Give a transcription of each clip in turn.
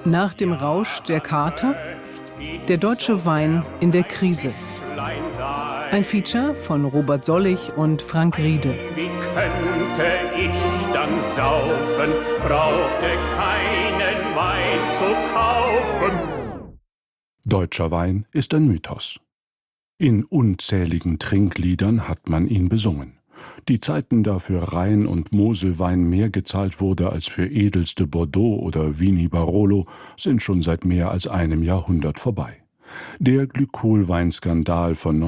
Nach dem Rausch der Kater, der deutsche Wein in der Krise. Ein Feature von Robert Sollig und Frank Riede. Wie könnte ich dann saufen, brauchte keinen Wein zu kaufen. Deutscher Wein ist ein Mythos. In unzähligen Trinkliedern hat man ihn besungen. Die Zeiten, da für Rhein- und Moselwein mehr gezahlt wurde als für edelste Bordeaux oder Vini Barolo, sind schon seit mehr als einem Jahrhundert vorbei. Der Glykolweinskandal von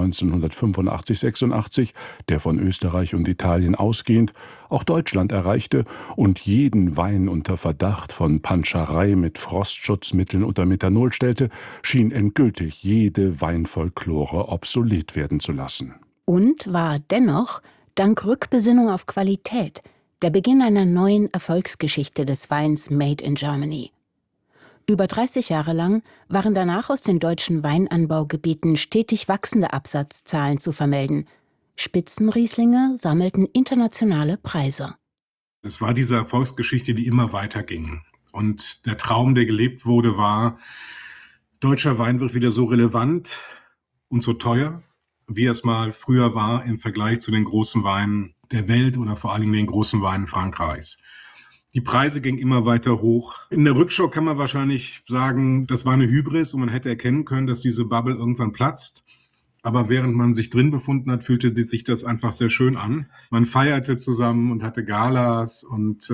1985/86, der von Österreich und Italien ausgehend auch Deutschland erreichte und jeden Wein unter Verdacht von Panscherei mit Frostschutzmitteln oder Methanol stellte, schien endgültig jede Weinfolklore obsolet werden zu lassen. Und war dennoch, dank Rückbesinnung auf Qualität, der Beginn einer neuen Erfolgsgeschichte des Weins Made in Germany. Über 30 Jahre lang waren danach aus den deutschen Weinanbaugebieten stetig wachsende Absatzzahlen zu vermelden. Spitzenrieslinge sammelten internationale Preise. Es war diese Erfolgsgeschichte, die immer weiterging. Und der Traum, der gelebt wurde, war, deutscher Wein wird wieder so relevant und so teuer, wie es mal früher war im Vergleich zu den großen Weinen der Welt oder vor allen Dingen den großen Weinen Frankreichs. Die Preise gingen immer weiter hoch. In der Rückschau kann man wahrscheinlich sagen, das war eine Hybris und man hätte erkennen können, dass diese Bubble irgendwann platzt. Aber während man sich drin befunden hat, fühlte sich das einfach sehr schön an. Man feierte zusammen und hatte Galas und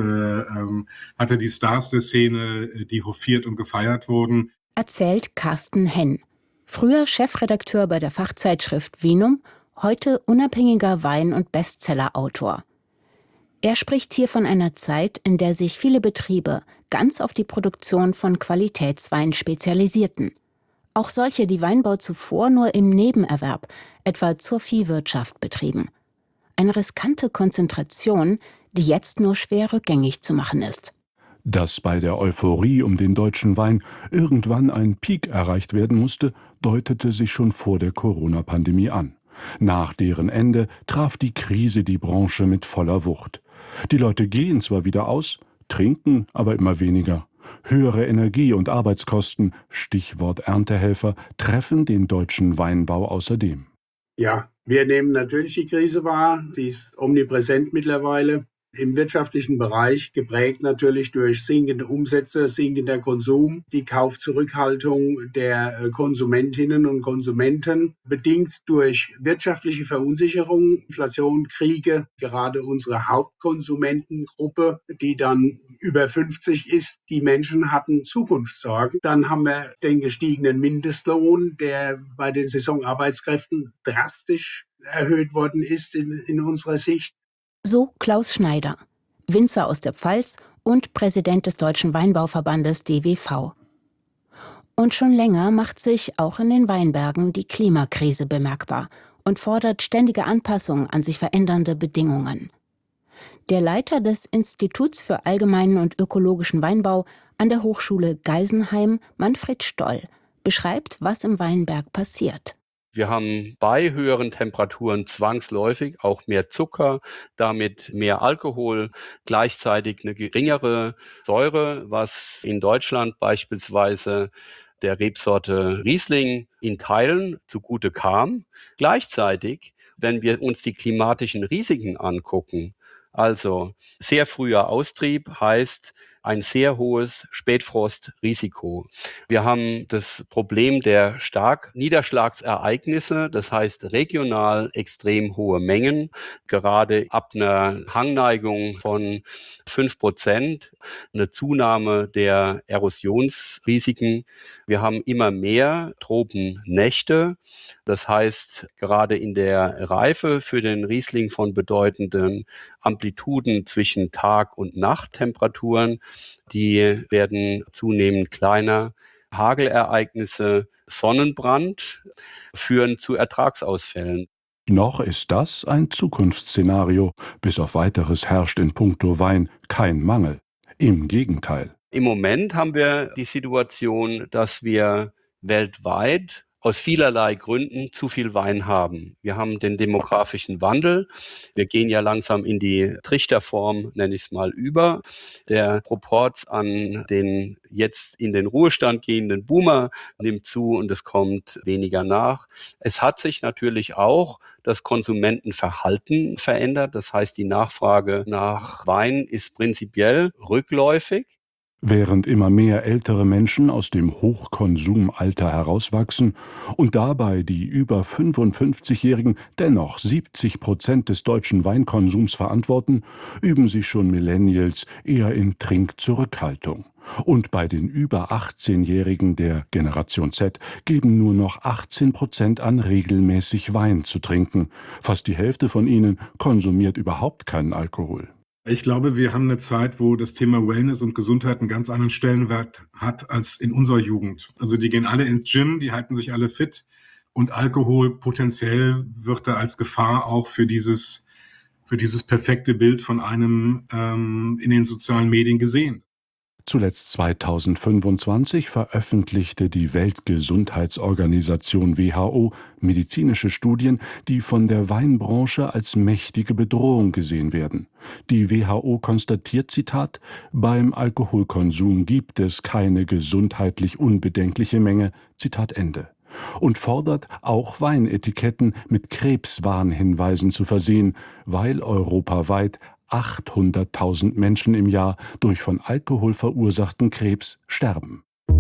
hatte die Stars der Szene, die hofiert und gefeiert wurden. Erzählt Carsten Henn, früher Chefredakteur bei der Fachzeitschrift Vinum, heute unabhängiger Wein- und Bestsellerautor. Er spricht hier von einer Zeit, in der sich viele Betriebe ganz auf die Produktion von Qualitätswein spezialisierten. Auch solche, die Weinbau zuvor nur im Nebenerwerb, etwa zur Viehwirtschaft, betrieben. Eine riskante Konzentration, die jetzt nur schwer rückgängig zu machen ist. Dass bei der Euphorie um den deutschen Wein irgendwann ein Peak erreicht werden musste, deutete sich schon vor der Corona-Pandemie an. Nach deren Ende traf die Krise die Branche mit voller Wucht. Die Leute gehen zwar wieder aus, trinken aber immer weniger. Höhere Energie- und Arbeitskosten, Stichwort Erntehelfer, treffen den deutschen Weinbau außerdem. Ja, wir nehmen natürlich die Krise wahr. Sie ist omnipräsent mittlerweile. Im wirtschaftlichen Bereich geprägt natürlich durch sinkende Umsätze, sinkender Konsum, die Kaufzurückhaltung der Konsumentinnen und Konsumenten, bedingt durch wirtschaftliche Verunsicherung, Inflation, Kriege. Gerade unsere Hauptkonsumentengruppe, die dann über 50 ist, die Menschen hatten Zukunftssorgen. Dann haben wir den gestiegenen Mindestlohn, der bei den Saisonarbeitskräften drastisch erhöht worden ist in unserer Sicht. So Klaus Schneider, Winzer aus der Pfalz und Präsident des Deutschen Weinbauverbandes DWV. Und schon länger macht sich auch in den Weinbergen die Klimakrise bemerkbar und fordert ständige Anpassung an sich verändernde Bedingungen. Der Leiter des Instituts für allgemeinen und ökologischen Weinbau an der Hochschule Geisenheim, Manfred Stoll, beschreibt, was im Weinberg passiert. Wir haben bei höheren Temperaturen zwangsläufig auch mehr Zucker, damit mehr Alkohol, gleichzeitig eine geringere Säure, was in Deutschland beispielsweise der Rebsorte Riesling in Teilen zugute kam. Gleichzeitig, wenn wir uns die klimatischen Risiken angucken, also sehr früher Austrieb heißt ein sehr hohes Spätfrostrisiko. Wir haben das Problem der Starkniederschlagsereignisse, das heißt regional extrem hohe Mengen, gerade ab einer Hangneigung von 5%, eine Zunahme der Erosionsrisiken. Wir haben immer mehr Tropennächte, das heißt gerade in der Reife für den Riesling von bedeutenden Amplituden zwischen Tag- und Nachttemperaturen. Die werden zunehmend kleiner. Hagelereignisse, Sonnenbrand führen zu Ertragsausfällen. Noch ist das ein Zukunftsszenario. Bis auf Weiteres herrscht in puncto Wein kein Mangel. Im Gegenteil. Im Moment haben wir die Situation, dass wir weltweit aus vielerlei Gründen zu viel Wein haben. Wir haben den demografischen Wandel. Wir gehen ja langsam in die Trichterform, nenne ich es mal, über. Der Proporz an den jetzt in den Ruhestand gehenden Boomer nimmt zu und es kommt weniger nach. Es hat sich natürlich auch das Konsumentenverhalten verändert. Das heißt, die Nachfrage nach Wein ist prinzipiell rückläufig. Während immer mehr ältere Menschen aus dem Hochkonsumalter herauswachsen und dabei die über 55-Jährigen dennoch 70% des deutschen Weinkonsums verantworten, üben sich schon Millennials eher in Trinkzurückhaltung. Und bei den über 18-Jährigen der Generation Z geben nur noch 18% an, regelmäßig Wein zu trinken. Fast die Hälfte von ihnen konsumiert überhaupt keinen Alkohol. Ich glaube, wir haben eine Zeit, wo das Thema Wellness und Gesundheit einen ganz anderen Stellenwert hat als in unserer Jugend. Also die gehen alle ins Gym, die halten sich alle fit und Alkohol potenziell wird da als Gefahr auch für dieses perfekte Bild von einem in den sozialen Medien gesehen. Zuletzt 2025 veröffentlichte die Weltgesundheitsorganisation WHO medizinische Studien, die von der Weinbranche als mächtige Bedrohung gesehen werden. Die WHO konstatiert, Zitat, beim Alkoholkonsum gibt es keine gesundheitlich unbedenkliche Menge, Zitat Ende. Und fordert, auch Weinetiketten mit Krebswarnhinweisen zu versehen, weil europaweit 800.000 Menschen im Jahr durch von Alkohol verursachten Krebs sterben.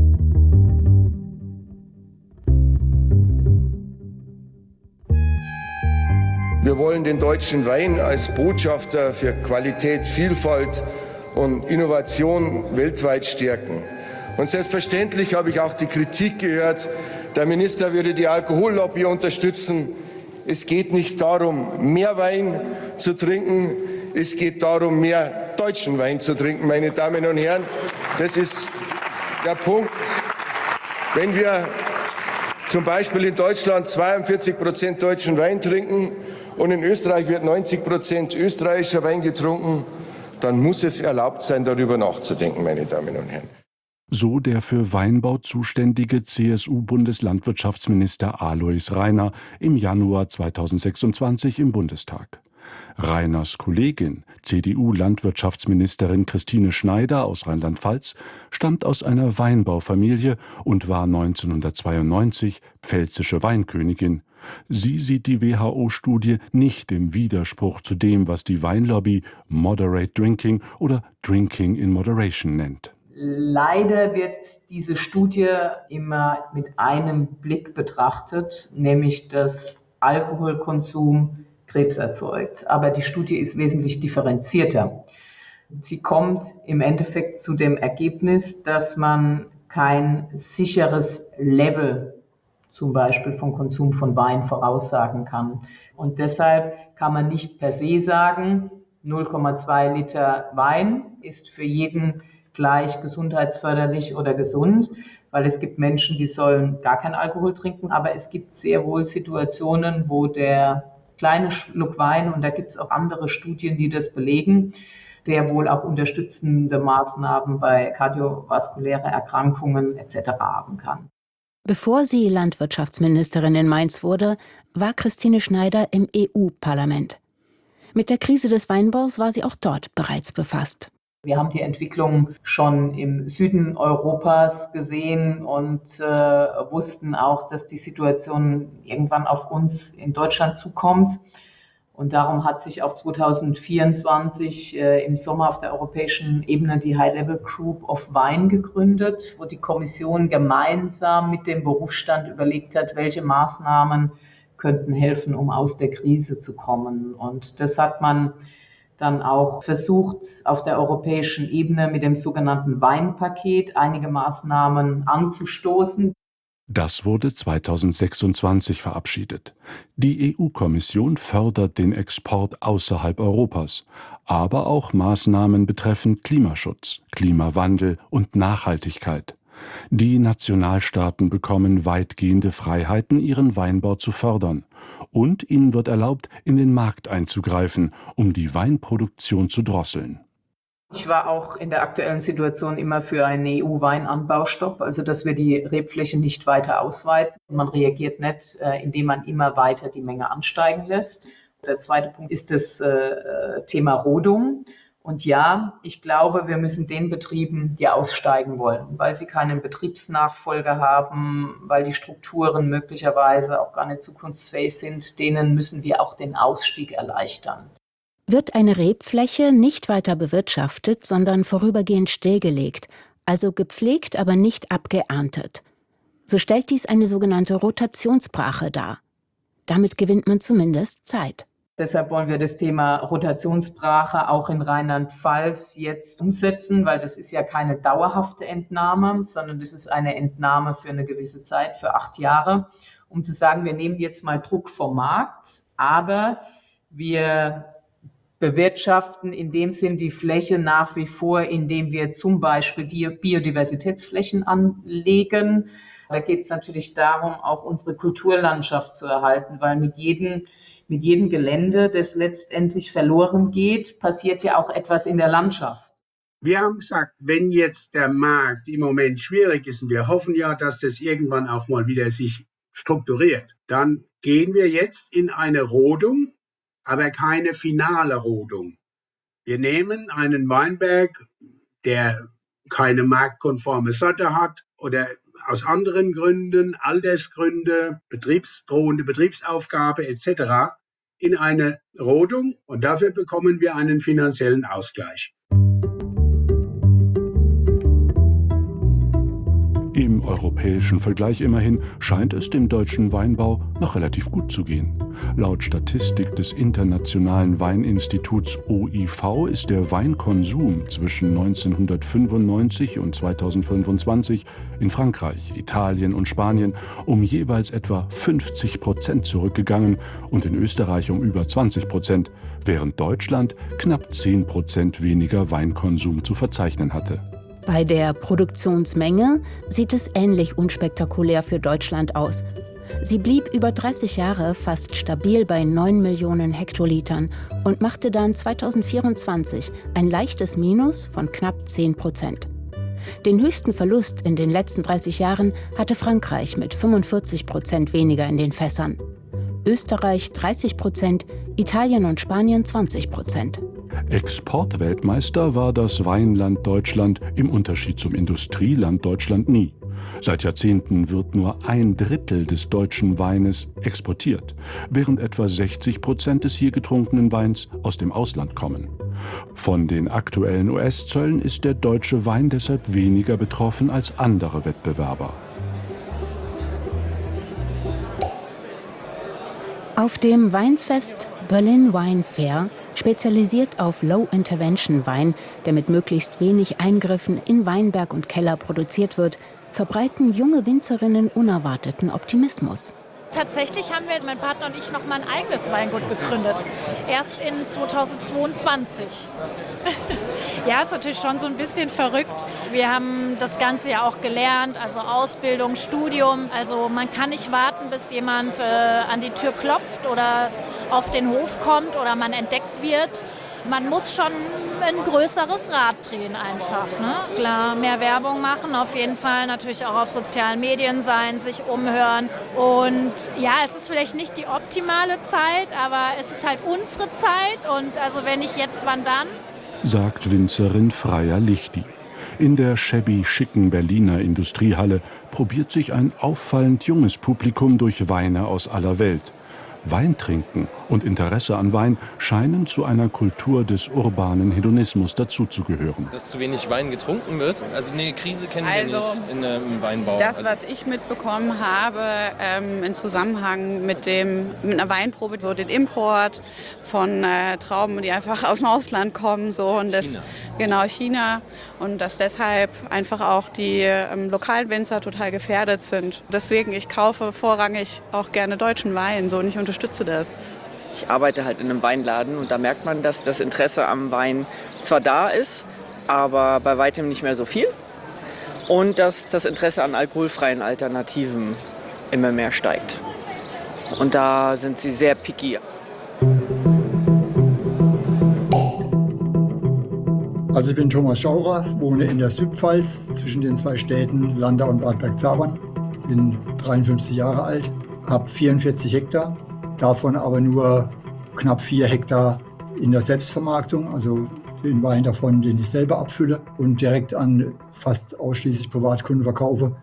Wir wollen den deutschen Wein als Botschafter für Qualität, Vielfalt und Innovation weltweit stärken. Und selbstverständlich habe ich auch die Kritik gehört, der Minister würde die Alkohollobby unterstützen. Es geht nicht darum, mehr Wein zu trinken. Es geht darum, mehr deutschen Wein zu trinken, meine Damen und Herren. Das ist der Punkt. Wenn wir zum Beispiel in Deutschland 42% deutschen Wein trinken und in Österreich wird 90% österreichischer Wein getrunken, dann muss es erlaubt sein, darüber nachzudenken, meine Damen und Herren. So der für Weinbau zuständige CSU-Bundeslandwirtschaftsminister Alois Rainer im Januar 2026 im Bundestag. Rainers Kollegin, CDU-Landwirtschaftsministerin Christine Schneider aus Rheinland-Pfalz, stammt aus einer Weinbaufamilie und war 1992 pfälzische Weinkönigin. Sie sieht die WHO-Studie nicht im Widerspruch zu dem, was die Weinlobby Moderate Drinking oder Drinking in Moderation nennt. Leider wird diese Studie immer mit einem Blick betrachtet, nämlich dass Alkoholkonsum Krebs erzeugt. Aber die Studie ist wesentlich differenzierter. Sie kommt im Endeffekt zu dem Ergebnis, dass man kein sicheres Level zum Beispiel von Konsum von Wein voraussagen kann. Und deshalb kann man nicht per se sagen, 0,2 Liter Wein ist für jeden gleich gesundheitsförderlich oder gesund, weil es gibt Menschen, die sollen gar keinen Alkohol trinken, aber es gibt sehr wohl Situationen, wo der kleine Schluck Wein, und da gibt es auch andere Studien, die das belegen, sehr wohl auch unterstützende Maßnahmen bei kardiovaskulären Erkrankungen etc. haben kann. Bevor sie Landwirtschaftsministerin in Mainz wurde, war Christine Schneider im EU-Parlament. Mit der Krise des Weinbaus war sie auch dort bereits befasst. Wir haben die Entwicklung schon im Süden Europas gesehen und wussten auch, dass die Situation irgendwann auf uns in Deutschland zukommt. Und darum hat sich auch 2024 im Sommer auf der europäischen Ebene die High-Level Group of Wine gegründet, wo die Kommission gemeinsam mit dem Berufsstand überlegt hat, welche Maßnahmen könnten helfen, um aus der Krise zu kommen. Und das hat man dann auch versucht, auf der europäischen Ebene mit dem sogenannten Weinpaket einige Maßnahmen anzustoßen. Das wurde 2026 verabschiedet. Die EU-Kommission fördert den Export außerhalb Europas, aber auch Maßnahmen betreffend Klimaschutz, Klimawandel und Nachhaltigkeit. Die Nationalstaaten bekommen weitgehende Freiheiten, ihren Weinbau zu fördern. Und ihnen wird erlaubt, in den Markt einzugreifen, um die Weinproduktion zu drosseln. Ich war auch in der aktuellen Situation immer für einen EU-Weinanbaustopp, also dass wir die Rebfläche nicht weiter ausweiten. Man reagiert nicht, indem man immer weiter die Menge ansteigen lässt. Der zweite Punkt ist das Thema Rodung. Und ja, ich glaube, wir müssen den Betrieben, die aussteigen wollen, weil sie keinen Betriebsnachfolger haben, weil die Strukturen möglicherweise auch gar nicht zukunftsfähig sind, denen müssen wir auch den Ausstieg erleichtern. Wird eine Rebfläche nicht weiter bewirtschaftet, sondern vorübergehend stillgelegt, also gepflegt, aber nicht abgeerntet, so stellt dies eine sogenannte Rotationsbrache dar. Damit gewinnt man zumindest Zeit. Deshalb wollen wir das Thema Rotationsbrache auch in Rheinland-Pfalz jetzt umsetzen, weil das ist ja keine dauerhafte Entnahme, sondern das ist eine Entnahme für eine gewisse Zeit, für 8 Jahre, um zu sagen, wir nehmen jetzt mal Druck vom Markt, aber wir bewirtschaften in dem Sinn die Fläche nach wie vor, indem wir zum Beispiel die Biodiversitätsflächen anlegen. Da geht es natürlich darum, auch unsere Kulturlandschaft zu erhalten, weil mit jedem Gelände, das letztendlich verloren geht, passiert ja auch etwas in der Landschaft. Wir haben gesagt, wenn jetzt der Markt im Moment schwierig ist, und wir hoffen ja, dass das irgendwann auch mal wieder sich strukturiert, dann gehen wir jetzt in eine Rodung, aber keine finale Rodung. Wir nehmen einen Weinberg, der keine marktkonforme Sorte hat oder aus anderen Gründen, Altersgründe, drohende Betriebsaufgabe etc. in eine Rodung und dafür bekommen wir einen finanziellen Ausgleich. Im europäischen Vergleich immerhin scheint es dem deutschen Weinbau noch relativ gut zu gehen. Laut Statistik des Internationalen Weininstituts OIV ist der Weinkonsum zwischen 1995 und 2025 in Frankreich, Italien und Spanien um jeweils etwa 50% zurückgegangen und in Österreich um über 20%, während Deutschland knapp 10% weniger Weinkonsum zu verzeichnen hatte. Bei der Produktionsmenge sieht es ähnlich unspektakulär für Deutschland aus. Sie blieb über 30 Jahre fast stabil bei 9 Millionen Hektolitern und machte dann 2024 ein leichtes Minus von knapp 10%. Den höchsten Verlust in den letzten 30 Jahren hatte Frankreich mit 45% weniger in den Fässern. Österreich 30%, Italien und Spanien 20%. Exportweltmeister war das Weinland Deutschland im Unterschied zum Industrieland Deutschland nie. Seit Jahrzehnten wird nur 1/3 des deutschen Weines exportiert, während etwa 60% des hier getrunkenen Weins aus dem Ausland kommen. Von den aktuellen US-Zöllen ist der deutsche Wein deshalb weniger betroffen als andere Wettbewerber. Auf dem Weinfest Berlin Wine Fair, spezialisiert auf Low-Intervention-Wein, der mit möglichst wenig Eingriffen in Weinberg und Keller produziert wird, verbreiten junge Winzerinnen unerwarteten Optimismus. Tatsächlich haben wir, mein Partner und ich, noch mal ein eigenes Weingut gegründet. Erst in 2022. Ja, ist natürlich schon so ein bisschen verrückt. Wir haben das Ganze ja auch gelernt, also Ausbildung, Studium. Also man kann nicht warten, bis jemand an die Tür klopft oder auf den Hof kommt oder man entdeckt wird. Man muss schon ein größeres Rad drehen einfach. Ne? Klar, mehr Werbung machen, auf jeden Fall. Natürlich auch auf sozialen Medien sein, sich umhören. Und ja, es ist vielleicht nicht die optimale Zeit, aber es ist halt unsere Zeit. Und also wenn nicht jetzt, wann dann? Sagt Winzerin Freya Lichti. In der shabby-schicken Berliner Industriehalle probiert sich ein auffallend junges Publikum durch Weine aus aller Welt. Weintrinken und Interesse an Wein scheinen zu einer Kultur des urbanen Hedonismus dazuzugehören. Dass zu wenig Wein getrunken wird? Also eine Krise kennen wir nicht im Weinbau. Das, was ich mitbekommen habe, im Zusammenhang mit einer Weinprobe, so den Import von Trauben, die einfach aus dem Ausland kommen. So, und das, genau, China. Und dass deshalb einfach auch die lokalen Winzer total gefährdet sind. Deswegen, ich kaufe vorrangig auch gerne deutschen Wein, so, und ich unterstütze das. Ich arbeite halt in einem Weinladen und da merkt man, dass das Interesse am Wein zwar da ist, aber bei weitem nicht mehr so viel. Und dass das Interesse an alkoholfreien Alternativen immer mehr steigt. Und da sind sie sehr picky. Also ich bin Thomas Schaurer, wohne in der Südpfalz zwischen den zwei Städten Landau und Bad Bergzabern. Bin 53 Jahre alt, habe 44 Hektar, davon aber nur knapp 4 Hektar in der Selbstvermarktung, also den Wein davon, den ich selber abfülle und direkt an fast ausschließlich Privatkunden verkaufe.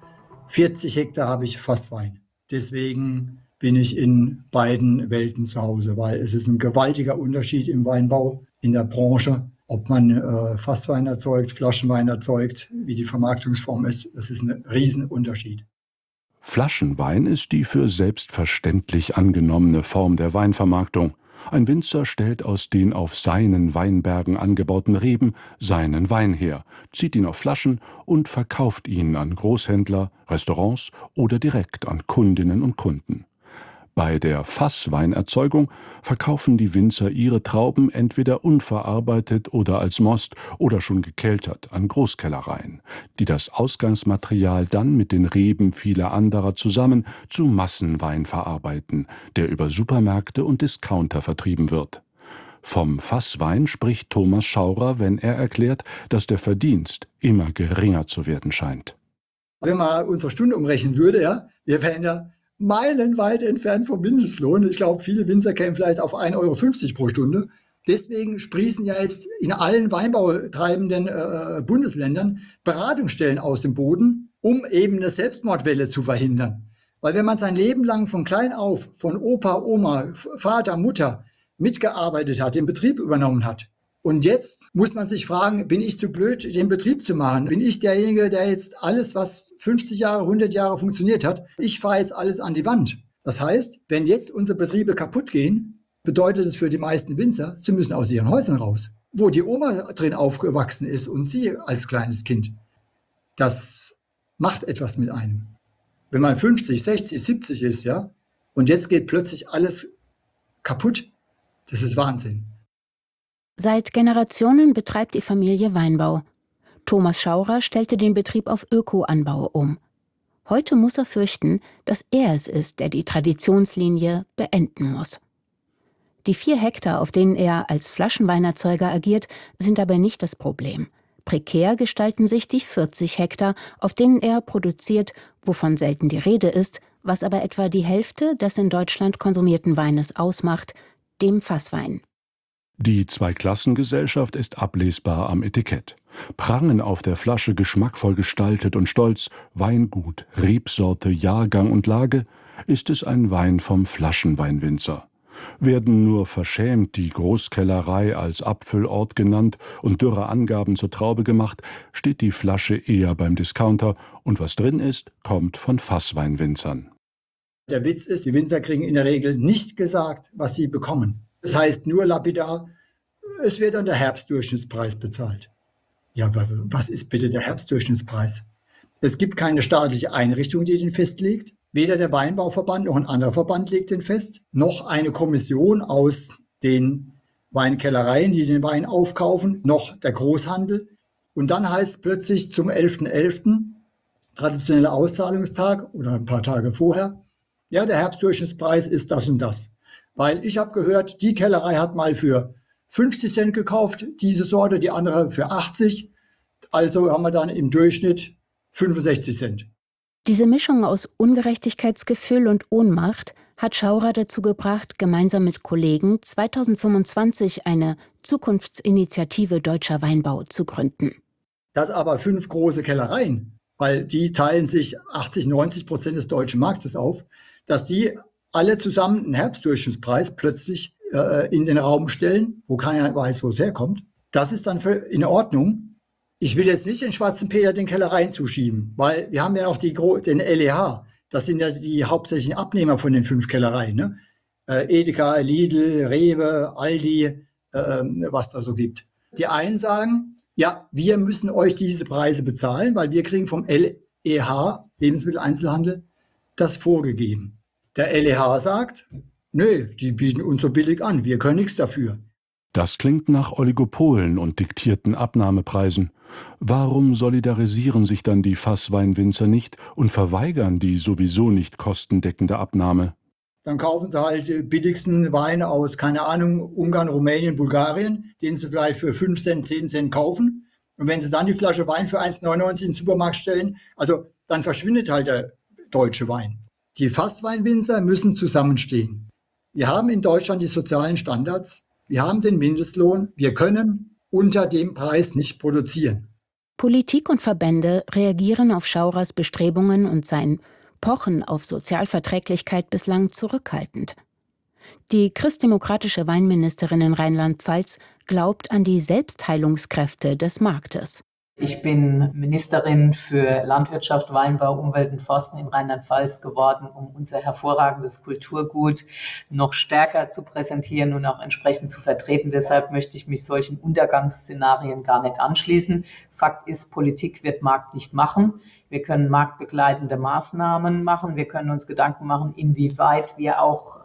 40 Hektar habe ich Fasswein. Deswegen bin ich in beiden Welten zu Hause, weil es ist ein gewaltiger Unterschied im Weinbau, in der Branche, ob man Fasswein erzeugt, Flaschenwein erzeugt, wie die Vermarktungsform ist. Das ist ein Riesenunterschied. Flaschenwein ist die für selbstverständlich angenommene Form der Weinvermarktung. Ein Winzer stellt aus den auf seinen Weinbergen angebauten Reben seinen Wein her, zieht ihn auf Flaschen und verkauft ihn an Großhändler, Restaurants oder direkt an Kundinnen und Kunden. Bei der Fassweinerzeugung verkaufen die Winzer ihre Trauben entweder unverarbeitet oder als Most oder schon gekeltert an Großkellereien, die das Ausgangsmaterial dann mit den Reben vieler anderer zusammen zu Massenwein verarbeiten, der über Supermärkte und Discounter vertrieben wird. Vom Fasswein spricht Thomas Schaurer, wenn er erklärt, dass der Verdienst immer geringer zu werden scheint. Wenn man unsere Stunde umrechnen würde, ja, wir wären ja meilenweit entfernt vom Mindestlohn. Ich glaube, viele Winzer kämen vielleicht auf 1,50 Euro pro Stunde. Deswegen sprießen ja jetzt in allen weinbautreibenden Bundesländern Beratungsstellen aus dem Boden, um eben eine Selbstmordwelle zu verhindern. Weil wenn man sein Leben lang von klein auf, von Opa, Oma, Vater, Mutter mitgearbeitet hat, den Betrieb übernommen hat, und jetzt muss man sich fragen, bin ich zu blöd, den Betrieb zu machen? Bin ich derjenige, der jetzt alles, was 50 Jahre, 100 Jahre funktioniert hat, ich fahre jetzt alles an die Wand? Das heißt, wenn jetzt unsere Betriebe kaputt gehen, bedeutet es für die meisten Winzer, sie müssen aus ihren Häusern raus, wo die Oma drin aufgewachsen ist und sie als kleines Kind. Das macht etwas mit einem. Wenn man 50, 60, 70 ist, ja, und jetzt geht plötzlich alles kaputt, das ist Wahnsinn. Seit Generationen betreibt die Familie Weinbau. Thomas Schaurer stellte den Betrieb auf Öko-Anbau um. Heute muss er fürchten, dass er es ist, der die Traditionslinie beenden muss. Die 4 Hektar, auf denen er als Flaschenweinerzeuger agiert, sind aber nicht das Problem. Prekär gestalten sich die 40 Hektar, auf denen er produziert, wovon selten die Rede ist, was aber etwa die Hälfte des in Deutschland konsumierten Weines ausmacht, dem Fasswein. Die Zweiklassengesellschaft ist ablesbar am Etikett. Prangen auf der Flasche geschmackvoll gestaltet und stolz Weingut, Rebsorte, Jahrgang und Lage, ist es ein Wein vom Flaschenweinwinzer. Werden nur verschämt die Großkellerei als Abfüllort genannt und dürre Angaben zur Traube gemacht, steht die Flasche eher beim Discounter und was drin ist, kommt von Fassweinwinzern. Der Witz ist, die Winzer kriegen in der Regel nicht gesagt, was sie bekommen. Das heißt nur lapidar, es wird dann der Herbstdurchschnittspreis bezahlt. Ja, aber was ist bitte der Herbstdurchschnittspreis? Es gibt keine staatliche Einrichtung, die den festlegt. Weder der Weinbauverband noch ein anderer Verband legt den fest, noch eine Kommission aus den Weinkellereien, die den Wein aufkaufen, noch der Großhandel. Und dann heißt plötzlich zum 11.11., traditioneller Auszahlungstag oder ein paar Tage vorher, ja, der Herbstdurchschnittspreis ist das und das. Weil ich habe gehört, die Kellerei hat mal für 50 Cent gekauft, diese Sorte, die andere für 80. Also haben wir dann im Durchschnitt 65 Cent. Diese Mischung aus Ungerechtigkeitsgefühl und Ohnmacht hat Schaurer dazu gebracht, gemeinsam mit Kollegen 2025 eine Zukunftsinitiative Deutscher Weinbau zu gründen. Das aber 5 große Kellereien, weil die teilen sich 80-90% des deutschen Marktes auf, dass die alle zusammen einen Herbstdurchschnittspreis plötzlich in den Raum stellen, wo keiner weiß, wo es herkommt. Das ist dann in Ordnung. Ich will jetzt nicht den schwarzen Peter den Kellereien zuschieben, weil wir haben ja auch den LEH. Das sind ja die hauptsächlichen Abnehmer von den 5 Kellereien. Ne? Edeka, Lidl, Rewe, Aldi, was da so gibt. Die einen sagen, ja, wir müssen euch diese Preise bezahlen, weil wir kriegen vom LEH, Lebensmitteleinzelhandel, das vorgegeben. Der LEH sagt, nö, die bieten uns so billig an, wir können nichts dafür. Das klingt nach Oligopolen und diktierten Abnahmepreisen. Warum solidarisieren sich dann die Fassweinwinzer nicht und verweigern die sowieso nicht kostendeckende Abnahme? dann kaufen sie halt die billigsten Weine aus, keine Ahnung, Ungarn, Rumänien, Bulgarien, den sie vielleicht für 5 Cent, 10 Cent kaufen. Und wenn sie dann die Flasche Wein für 1,99 in den Supermarkt stellen, also dann verschwindet halt der deutsche Wein. Die Fassweinwinzer müssen zusammenstehen. Wir haben in Deutschland die sozialen Standards, wir haben den Mindestlohn, wir können unter dem Preis nicht produzieren. Politik und Verbände reagieren auf Schaurers Bestrebungen und sein Pochen auf Sozialverträglichkeit bislang zurückhaltend. Die christdemokratische Weinministerin in Rheinland-Pfalz glaubt an die Selbstheilungskräfte des Marktes. Ich bin Ministerin für Landwirtschaft, Weinbau, Umwelt und Forsten in Rheinland-Pfalz geworden, um unser hervorragendes Kulturgut noch stärker zu präsentieren und auch entsprechend zu vertreten. Deshalb möchte ich mich solchen Untergangsszenarien gar nicht anschließen. Fakt ist, Politik wird Markt nicht machen. Wir können marktbegleitende Maßnahmen machen. Wir können uns Gedanken machen, inwieweit wir auch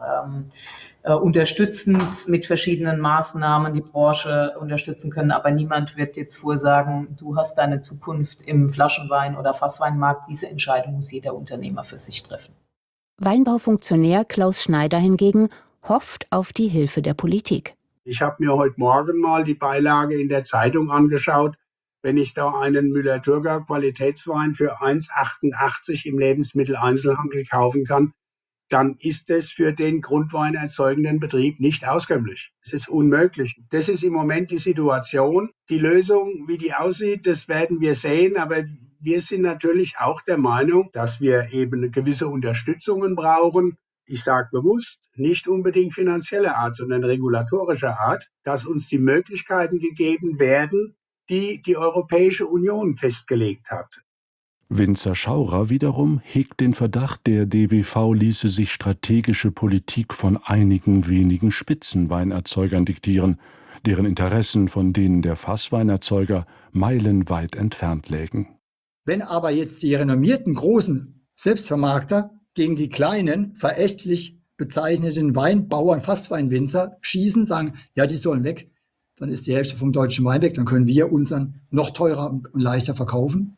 unterstützend mit verschiedenen Maßnahmen die Branche unterstützen können. Aber niemand wird jetzt vorsagen, du hast deine Zukunft im Flaschenwein- oder Fassweinmarkt. Diese Entscheidung muss jeder Unternehmer für sich treffen. Weinbaufunktionär Klaus Schneider hingegen hofft auf die Hilfe der Politik. Ich habe mir heute Morgen mal die Beilage in der Zeitung angeschaut. Wenn ich da einen Müller-Thurgau Qualitätswein für 1,88 im Lebensmitteleinzelhandel kaufen kann, dann ist es für den grundweinerzeugenden Betrieb nicht auskömmlich. Es ist unmöglich. Das ist im Moment die Situation. Die Lösung, wie die aussieht, das werden wir sehen. Aber wir sind natürlich auch der Meinung, dass wir eben gewisse Unterstützungen brauchen. Ich sage bewusst, nicht unbedingt finanzieller Art, sondern regulatorischer Art, dass uns die Möglichkeiten gegeben werden, die die Europäische Union festgelegt hat. Winzer Schaurer wiederum hegt den Verdacht, der DWV ließe sich strategische Politik von einigen wenigen Spitzenweinerzeugern diktieren, deren Interessen von denen der Fassweinerzeuger meilenweit entfernt lägen. Wenn aber jetzt die renommierten großen Selbstvermarkter gegen die kleinen, verächtlich bezeichneten Weinbauern, Fassweinwinzer schießen, sagen, ja, die sollen weg, dann ist die Hälfte vom deutschen Wein weg, dann können wir unseren noch teurer und leichter verkaufen.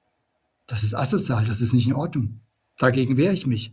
Das ist asozial, das ist nicht in Ordnung. Dagegen wehre ich mich.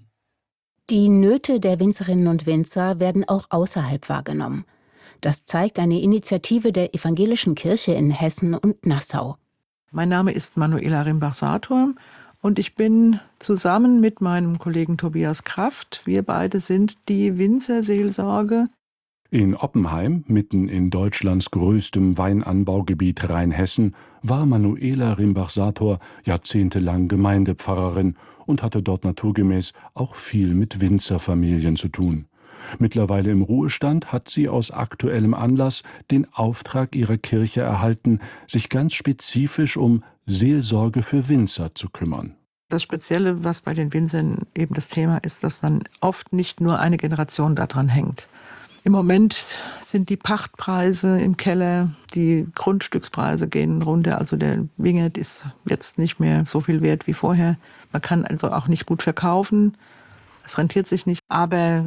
Die Nöte der Winzerinnen und Winzer werden auch außerhalb wahrgenommen. Das zeigt eine Initiative der Evangelischen Kirche in Hessen und Nassau. Mein Name ist Manuela Rimbach-Sator und ich bin zusammen mit meinem Kollegen Tobias Kraft, wir beide sind die Winzerseelsorge. In Oppenheim, mitten in Deutschlands größtem Weinanbaugebiet Rheinhessen, war Manuela Rimbach-Sator jahrzehntelang Gemeindepfarrerin und hatte dort naturgemäß auch viel mit Winzerfamilien zu tun. Mittlerweile im Ruhestand hat sie aus aktuellem Anlass den Auftrag ihrer Kirche erhalten, sich ganz spezifisch um Seelsorge für Winzer zu kümmern. Das Spezielle, was bei den Winzern eben das Thema ist, dass man oft nicht nur eine Generation daran hängt. Im Moment sind die Pachtpreise im Keller, die Grundstückspreise gehen runter. Also der Wingert ist jetzt nicht mehr so viel wert wie vorher. Man kann also auch nicht gut verkaufen. Es rentiert sich nicht. Aber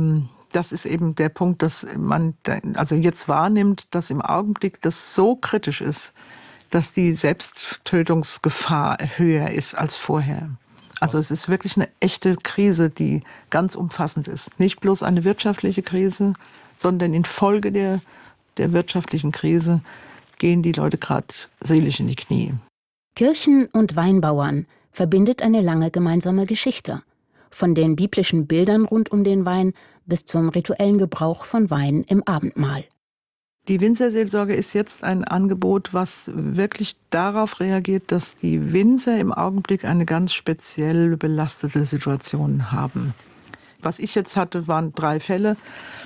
das ist eben der Punkt, dass man also jetzt wahrnimmt, dass im Augenblick das so kritisch ist, dass die Selbsttötungsgefahr höher ist als vorher. Also es ist wirklich eine echte Krise, die ganz umfassend ist. Nicht bloß eine wirtschaftliche Krise, sondern infolge der wirtschaftlichen Krise gehen die Leute gerade seelisch in die Knie. Kirchen und Weinbauern verbindet eine lange gemeinsame Geschichte. Von den biblischen Bildern rund um den Wein bis zum rituellen Gebrauch von Wein im Abendmahl. Die Winzerseelsorge ist jetzt ein Angebot, was wirklich darauf reagiert, dass die Winzer im Augenblick eine ganz speziell belastete Situation haben. Was ich jetzt hatte, waren 3 Fälle,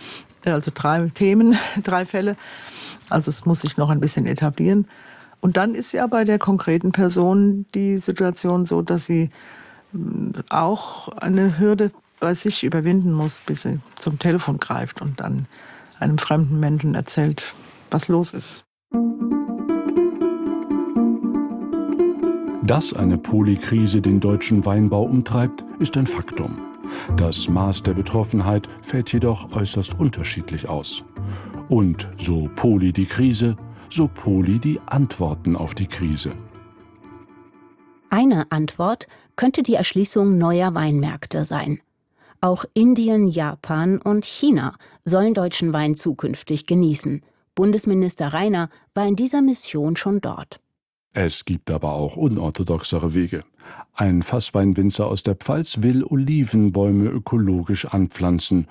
also 3 Themen, 3 Fälle. Also es muss sich noch ein bisschen etablieren. Und dann ist ja bei der konkreten Person die Situation so, dass sie auch eine Hürde bei sich überwinden muss, bis sie zum Telefon greift und dann einem fremden Menschen erzählt, was los ist. Dass eine Polykrise den deutschen Weinbau umtreibt, ist ein Faktum. Das Maß der Betroffenheit fällt jedoch äußerst unterschiedlich aus. Und so poly die Krise, so poly die Antworten auf die Krise. Eine Antwort könnte die Erschließung neuer Weinmärkte sein. Auch Indien, Japan und China sollen deutschen Wein zukünftig genießen. Bundesminister Rainer war in dieser Mission schon dort. Es gibt aber auch unorthodoxere Wege. Ein Fassweinwinzer aus der Pfalz will Olivenbäume ökologisch anpflanzen.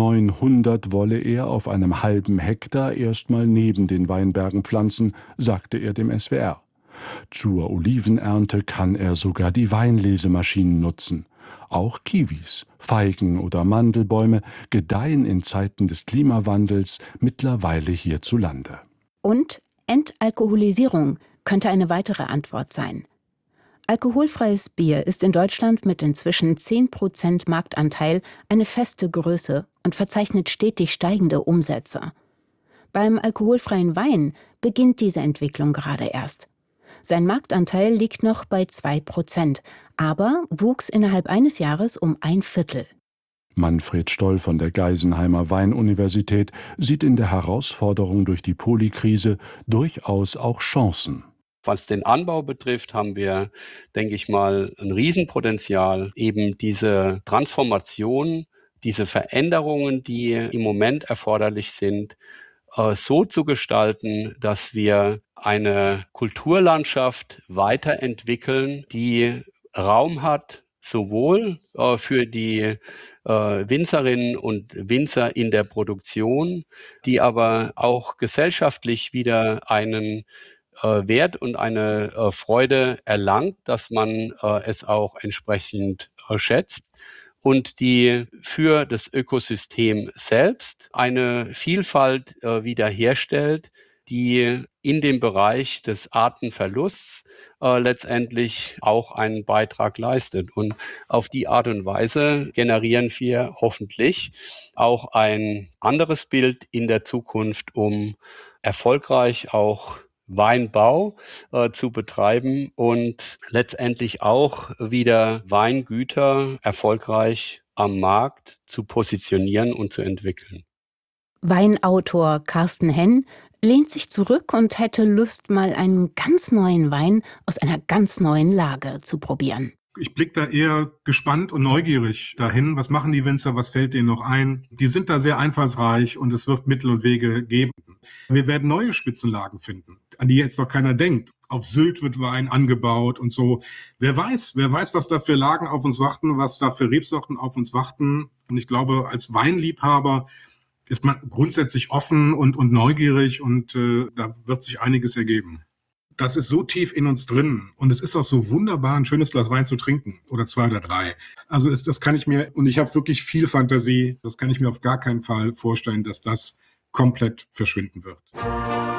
900 wolle er auf einem halben Hektar erstmal neben den Weinbergen pflanzen, sagte er dem SWR. Zur Olivenernte kann er sogar die Weinlesemaschinen nutzen. Auch Kiwis, Feigen oder Mandelbäume gedeihen in Zeiten des Klimawandels mittlerweile hierzulande. Und Entalkoholisierung könnte eine weitere Antwort sein. Alkoholfreies Bier ist in Deutschland mit inzwischen 10% Marktanteil eine feste Größe und verzeichnet stetig steigende Umsätze. Beim alkoholfreien Wein beginnt diese Entwicklung gerade erst. Sein Marktanteil liegt noch bei 2%, aber wuchs innerhalb eines Jahres um 1/4. Manfred Stoll von der Geisenheimer Weinuniversität sieht in der Herausforderung durch die Polykrise durchaus auch Chancen. Was den Anbau betrifft, haben wir, denke ich mal, ein Riesenpotenzial, eben diese Transformation, diese Veränderungen, die im Moment erforderlich sind, so zu gestalten, dass wir eine Kulturlandschaft weiterentwickeln, die Raum hat, sowohl für die Winzerinnen und Winzer in der Produktion, die aber auch gesellschaftlich wieder einen Wert und eine Freude erlangt, dass man es auch entsprechend schätzt und die für das Ökosystem selbst eine Vielfalt wiederherstellt, die in dem Bereich des Artenverlusts letztendlich auch einen Beitrag leistet. Und auf die Art und Weise generieren wir hoffentlich auch ein anderes Bild in der Zukunft, um erfolgreich auch Weinbau zu betreiben und letztendlich auch wieder Weingüter erfolgreich am Markt zu positionieren und zu entwickeln. Weinautor Carsten Henn lehnt sich zurück und hätte Lust, mal einen ganz neuen Wein aus einer ganz neuen Lage zu probieren. Ich blicke da eher gespannt und neugierig dahin. Was machen die Winzer? Was fällt denen noch ein? Die sind da sehr einfallsreich und es wird Mittel und Wege geben. Wir werden neue Spitzenlagen finden, an die jetzt noch keiner denkt. Auf Sylt wird Wein angebaut und so. Wer weiß, was da für Lagen auf uns warten, was da für Rebsorten auf uns warten. Und ich glaube, als Weinliebhaber ist man grundsätzlich offen und neugierig und da wird sich einiges ergeben. Das ist so tief in uns drin und es ist auch so wunderbar, ein schönes Glas Wein zu trinken oder 2 oder 3. Also das kann ich mir, und ich habe wirklich viel Fantasie, das kann ich mir auf gar keinen Fall vorstellen, dass das komplett verschwinden wird.